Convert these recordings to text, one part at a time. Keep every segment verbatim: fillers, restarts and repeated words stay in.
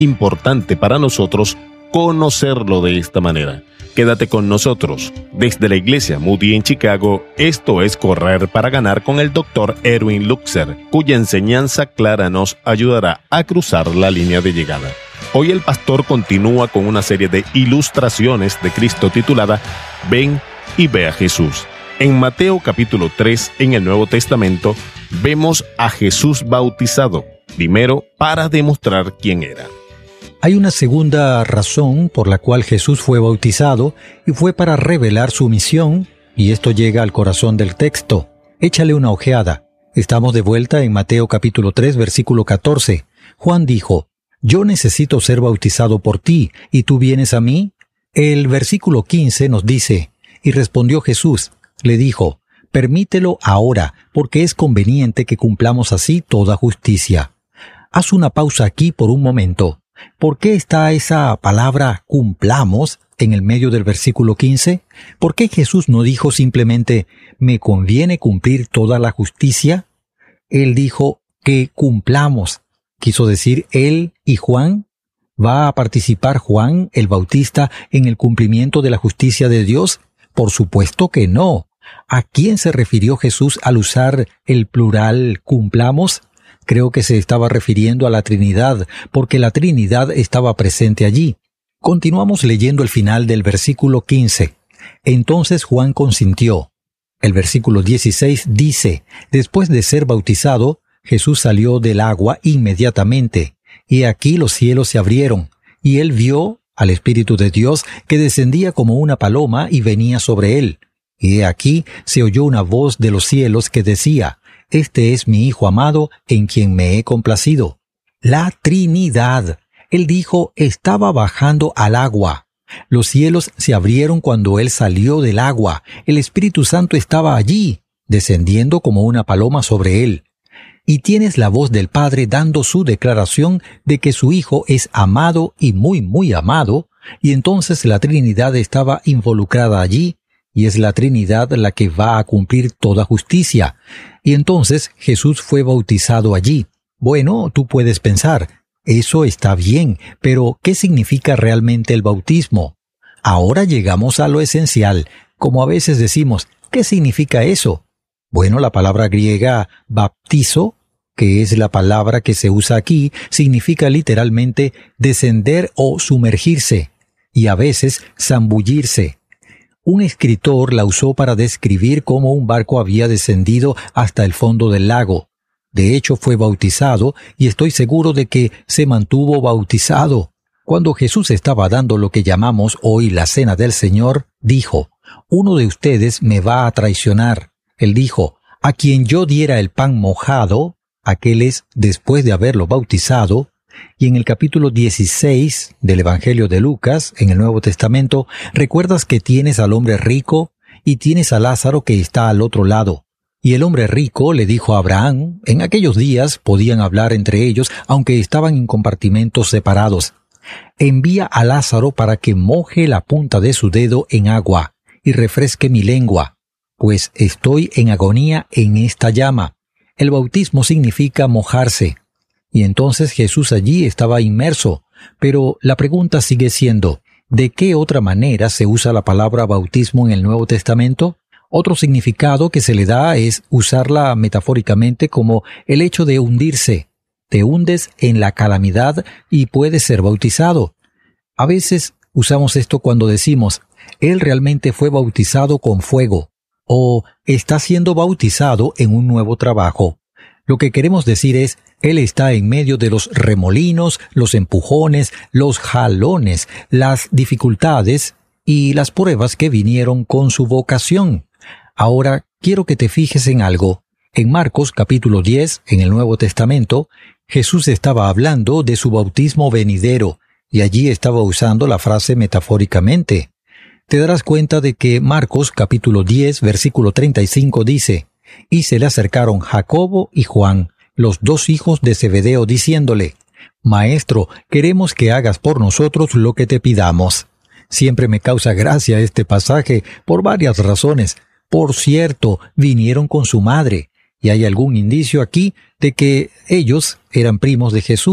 importante para nosotros conocerlo de esta manera. Quédate con nosotros. Desde la Iglesia Moody en Chicago, esto es Correr para Ganar con el doctor Erwin Luxer, cuya enseñanza clara nos ayudará a cruzar la línea de llegada. Hoy el pastor continúa con una serie de ilustraciones de Cristo titulada Ven y ve a Jesús. En Mateo capítulo tres, en el Nuevo Testamento, vemos a Jesús bautizado, primero para demostrar quién era. Hay una segunda razón por la cual Jesús fue bautizado, y fue para revelar su misión, y esto llega al corazón del texto. Échale una ojeada. Estamos de vuelta en Mateo capítulo tres, versículo catorce. Juan dijo: «Yo necesito ser bautizado por ti, ¿y tú vienes a mí?». El versículo quince nos dice: «Y respondió Jesús, le dijo: permítelo ahora, porque es conveniente que cumplamos así toda justicia». Haz una pausa aquí por un momento. ¿Por qué está esa palabra cumplamos en el medio del versículo quince? ¿Por qué Jesús no dijo simplemente me conviene cumplir toda la justicia? Él dijo que cumplamos. Quiso decir él y Juan. ¿Va a participar Juan el Bautista en el cumplimiento de la justicia de Dios? Por supuesto que no. ¿A quién se refirió Jesús al usar el plural cumplamos? Creo que se estaba refiriendo a la Trinidad, porque la Trinidad estaba presente allí. Continuamos leyendo el final del versículo quince. Entonces Juan consintió. El versículo dieciséis dice: después de ser bautizado, Jesús salió del agua inmediatamente, y aquí los cielos se abrieron, y él vio al Espíritu de Dios que descendía como una paloma y venía sobre él. Y he aquí se oyó una voz de los cielos que decía: Este es mi Hijo amado, en quien me he complacido. La Trinidad. Él dijo, estaba bajando al agua. Los cielos se abrieron cuando él salió del agua. El Espíritu Santo estaba allí, descendiendo como una paloma sobre él. Y tienes la voz del Padre dando su declaración de que su Hijo es amado y muy, muy amado, y entonces la Trinidad estaba involucrada allí, y es la Trinidad la que va a cumplir toda justicia. Y entonces Jesús fue bautizado allí. Bueno, tú puedes pensar, eso está bien, pero ¿qué significa realmente el bautismo? Ahora llegamos a lo esencial, como a veces decimos, ¿qué significa eso? Bueno, la palabra griega baptizo, que es la palabra que se usa aquí, significa literalmente descender o sumergirse, y a veces zambullirse. Un escritor la usó para describir cómo un barco había descendido hasta el fondo del lago. De hecho, fue bautizado, y estoy seguro de que se mantuvo bautizado. Cuando Jesús estaba dando lo que llamamos hoy la Cena del Señor, dijo, «Uno de ustedes me va a traicionar». Él dijo, «A quien yo diera el pan mojado», aquel es después de haberlo bautizado. Y en el capítulo dieciséis del Evangelio de Lucas, en el Nuevo Testamento, recuerdas que tienes al hombre rico y tienes a Lázaro que está al otro lado. Y el hombre rico le dijo a Abraham, en aquellos días podían hablar entre ellos, aunque estaban en compartimentos separados, «Envía a Lázaro para que moje la punta de su dedo en agua y refresque mi lengua, pues estoy en agonía en esta llama». El bautismo significa mojarse. Y entonces Jesús allí estaba inmerso. Pero la pregunta sigue siendo, ¿de qué otra manera se usa la palabra bautismo en el Nuevo Testamento? Otro significado que se le da es usarla metafóricamente como el hecho de hundirse. Te hundes en la calamidad y puedes ser bautizado. A veces usamos esto cuando decimos, él realmente fue bautizado con fuego, o está siendo bautizado en un nuevo trabajo. Lo que queremos decir es, él está en medio de los remolinos, los empujones, los jalones, las dificultades y las pruebas que vinieron con su vocación. Ahora, quiero que te fijes en algo. En Marcos capítulo diez, en el Nuevo Testamento, Jesús estaba hablando de su bautismo venidero, y allí estaba usando la frase metafóricamente. Te darás cuenta de que Marcos capítulo diez, versículo treinta y cinco dice, «Y se le acercaron Jacobo y Juan, los dos hijos de Zebedeo, diciéndole, Maestro, queremos que hagas por nosotros lo que te pidamos». Siempre me causa gracia este pasaje por varias razones. Por cierto, vinieron con su madre, y hay algún indicio aquí de que ellos eran primos de Jesús.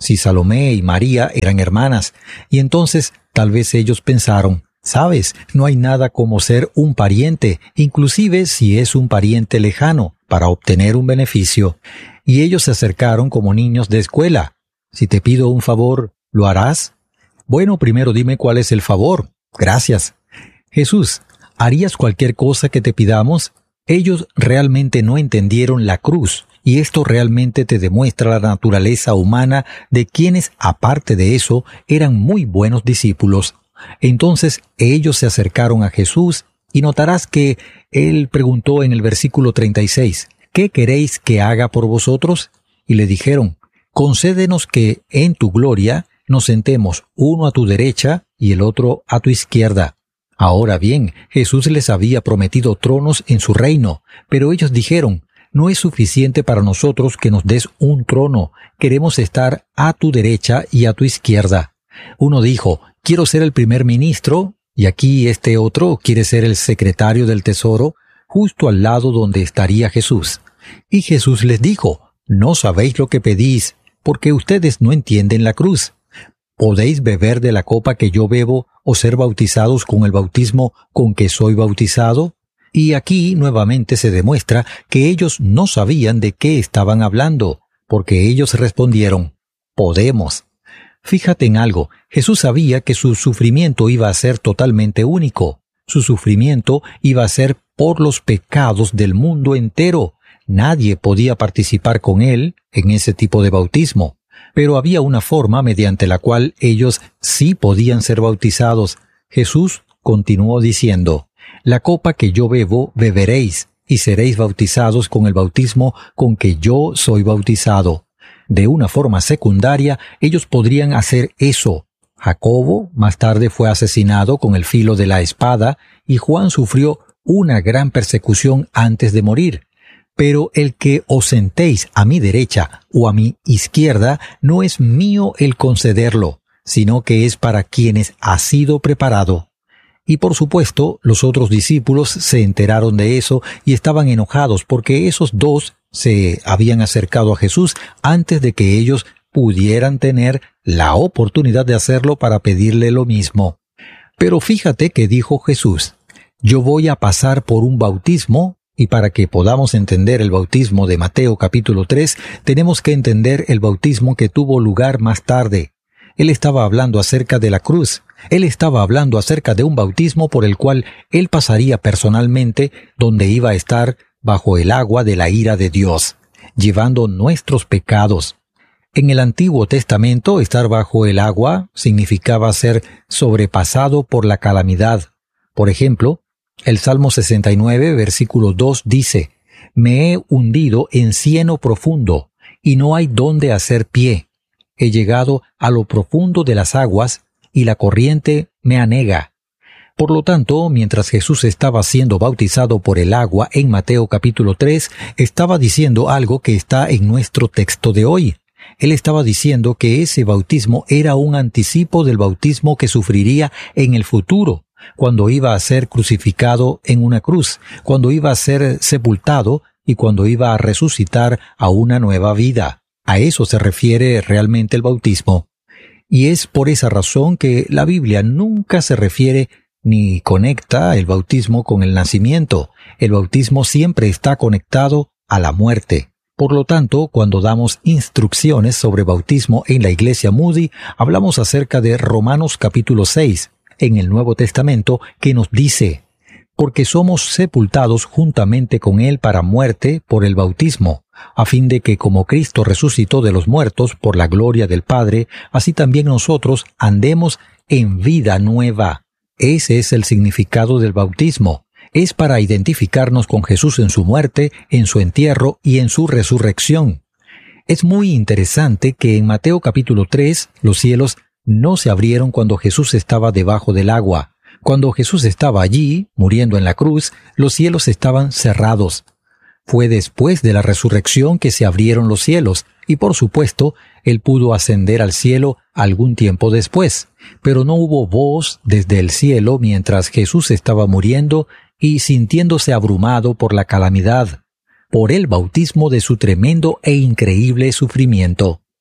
si Salomé y María eran hermanas, y entonces tal vez ellos pensaron, «Sabes, no hay nada como ser un pariente, inclusive si es un pariente lejano, para obtener un beneficio». Y ellos se acercaron como niños de escuela. «Si te pido un favor, ¿lo harás?» «Bueno, primero dime cuál es el favor». «Gracias». «Jesús, ¿harías cualquier cosa que te pidamos?» Ellos realmente no entendieron la cruz, y esto realmente te demuestra la naturaleza humana de quienes, aparte de eso, eran muy buenos discípulos. Entonces ellos se acercaron a Jesús, y notarás que él preguntó en el versículo treinta y seis, «¿Qué queréis que haga por vosotros?» Y le dijeron, «Concédenos que en tu gloria nos sentemos uno a tu derecha y el otro a tu izquierda». Ahora bien, Jesús les había prometido tronos en su reino, pero ellos dijeron, «No es suficiente para nosotros que nos des un trono, queremos estar a tu derecha y a tu izquierda». Uno dijo, «Quiero ser el primer ministro», y aquí este otro quiere ser el secretario del tesoro, justo al lado donde estaría Jesús. Y Jesús les dijo, «No sabéis lo que pedís, porque ustedes no entienden la cruz. ¿Podéis beber de la copa que yo bebo o ser bautizados con el bautismo con que soy bautizado?» Y aquí nuevamente se demuestra que ellos no sabían de qué estaban hablando, porque ellos respondieron, «Podemos». Fíjate en algo, Jesús sabía que su sufrimiento iba a ser totalmente único. Su sufrimiento iba a ser por los pecados del mundo entero. Nadie podía participar con él en ese tipo de bautismo. Pero había una forma mediante la cual ellos sí podían ser bautizados. Jesús continuó diciendo, «La copa que yo bebo, beberéis, y seréis bautizados con el bautismo con que yo soy bautizado». De una forma secundaria, ellos podrían hacer eso. Jacobo más tarde fue asesinado con el filo de la espada, y Juan sufrió una gran persecución antes de morir. Pero el que os sentéis a mi derecha o a mi izquierda no es mío el concederlo, sino que es para quienes ha sido preparado. Y por supuesto, los otros discípulos se enteraron de eso y estaban enojados porque esos dos se habían acercado a Jesús antes de que ellos pudieran tener la oportunidad de hacerlo para pedirle lo mismo. Pero fíjate que dijo Jesús, «Yo voy a pasar por un bautismo». Y para que podamos entender el bautismo de Mateo capítulo tres, tenemos que entender el bautismo que tuvo lugar más tarde. Él estaba hablando acerca de la cruz. Él estaba hablando acerca de un bautismo por el cual él pasaría personalmente, donde iba a estar bajo el agua de la ira de Dios, llevando nuestros pecados. En el Antiguo Testamento, estar bajo el agua significaba ser sobrepasado por la calamidad. Por ejemplo, el Salmo sesenta y nueve, versículo dos dice, «Me he hundido en cieno profundo, y no hay dónde hacer pie. He llegado a lo profundo de las aguas, y la corriente me anega». Por lo tanto, mientras Jesús estaba siendo bautizado por el agua en Mateo capítulo tres, estaba diciendo algo que está en nuestro texto de hoy. Él estaba diciendo que ese bautismo era un anticipo del bautismo que sufriría en el futuro, cuando iba a ser crucificado en una cruz, cuando iba a ser sepultado y cuando iba a resucitar a una nueva vida. A eso se refiere realmente el bautismo. Y es por esa razón que la Biblia nunca se refiere ni conecta el bautismo con el nacimiento. El bautismo siempre está conectado a la muerte. Por lo tanto, cuando damos instrucciones sobre bautismo en la Iglesia Moody, hablamos acerca de Romanos capítulo seis, en el Nuevo Testamento, que nos dice, «Porque somos sepultados juntamente con Él para muerte por el bautismo, a fin de que como Cristo resucitó de los muertos por la gloria del Padre, así también nosotros andemos en vida nueva». Ese es el significado del bautismo. Es para identificarnos con Jesús en su muerte, en su entierro y en su resurrección. Es muy interesante que en Mateo capítulo tres los cielos no se abrieron cuando Jesús estaba debajo del agua. Cuando Jesús estaba allí, muriendo en la cruz, los cielos estaban cerrados. Fue después de la resurrección que se abrieron los cielos, y por supuesto, Él pudo ascender al cielo algún tiempo después. Pero no hubo voz desde el cielo mientras Jesús estaba muriendo y sintiéndose abrumado por la calamidad, por el bautismo de su tremendo e increíble sufrimiento.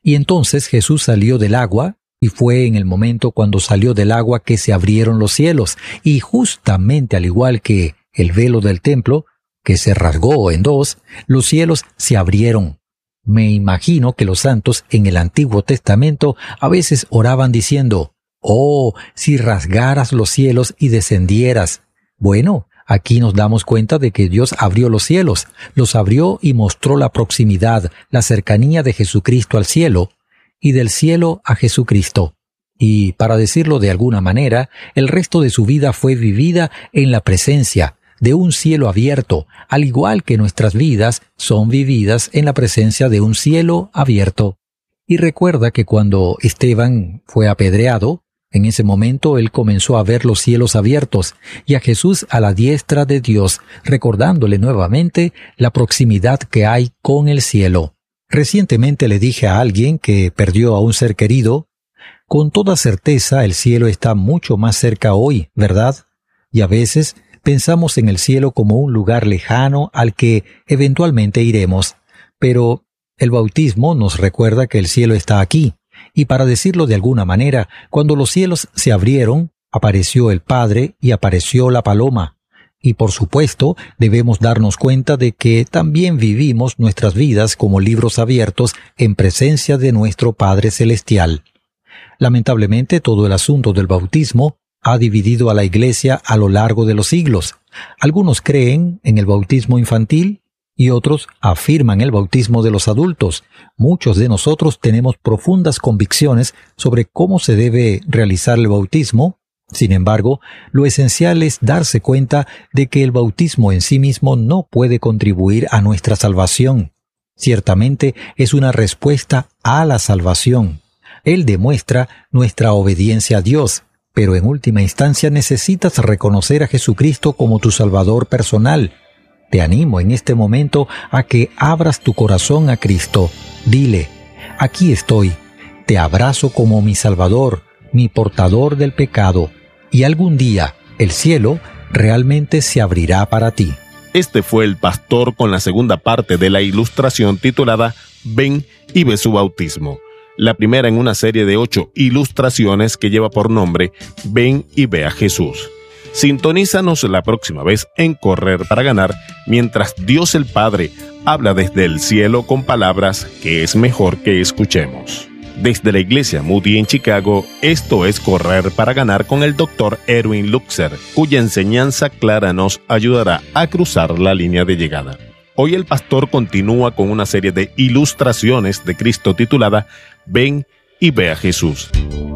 Y entonces Jesús salió del agua, y fue en el momento cuando salió del agua que se abrieron los cielos, y justamente al igual que el velo del templo, que se rasgó en dos, los cielos se abrieron. Me imagino que los santos en el Antiguo Testamento a veces oraban diciendo, «Oh, si rasgaras los cielos y descendieras». Bueno, aquí nos damos cuenta de que Dios abrió los cielos, los abrió y mostró la proximidad, la cercanía de Jesucristo al cielo, y del cielo a Jesucristo. Y, para decirlo de alguna manera, el resto de su vida fue vivida en la presencia de un cielo abierto, al igual que nuestras vidas son vividas en la presencia de un cielo abierto. Y recuerda que cuando Esteban fue apedreado, en ese momento él comenzó a ver los cielos abiertos y a Jesús a la diestra de Dios, recordándole nuevamente la proximidad que hay con el cielo. Recientemente le dije a alguien que perdió a un ser querido, con toda certeza el cielo está mucho más cerca hoy, ¿verdad? Y a veces pensamos en el cielo como un lugar lejano al que eventualmente iremos, pero el bautismo nos recuerda que el cielo está aquí, y para decirlo de alguna manera, cuando los cielos se abrieron, apareció el Padre y apareció la paloma. Y por supuesto, debemos darnos cuenta de que también vivimos nuestras vidas como libros abiertos en presencia de nuestro Padre Celestial. Lamentablemente, todo el asunto del bautismo ha dividido a la Iglesia a lo largo de los siglos. Algunos creen en el bautismo infantil y otros afirman el bautismo de los adultos. Muchos de nosotros tenemos profundas convicciones sobre cómo se debe realizar el bautismo. Sin embargo, lo esencial es darse cuenta de que el bautismo en sí mismo no puede contribuir a nuestra salvación. Ciertamente es una respuesta a la salvación. Él demuestra nuestra obediencia a Dios, pero en última instancia necesitas reconocer a Jesucristo como tu Salvador personal. Te animo en este momento a que abras tu corazón a Cristo. Dile, aquí estoy, te abrazo como mi Salvador, mi portador del pecado, y algún día el cielo realmente se abrirá para ti. Este fue el pastor con la segunda parte de la ilustración titulada Ven y ve su bautismo. La primera en una serie de ocho ilustraciones que lleva por nombre Ven y ve a Jesús. Sintonízanos la próxima vez en Correr para Ganar, mientras Dios el Padre habla desde el cielo con palabras que es mejor que escuchemos. Desde la Iglesia Moody en Chicago, esto es Correr para Ganar con el doctor Erwin Luxer, cuya enseñanza clara nos ayudará a cruzar la línea de llegada. Hoy el pastor continúa con una serie de ilustraciones de Cristo titulada Ven y ve a Jesús.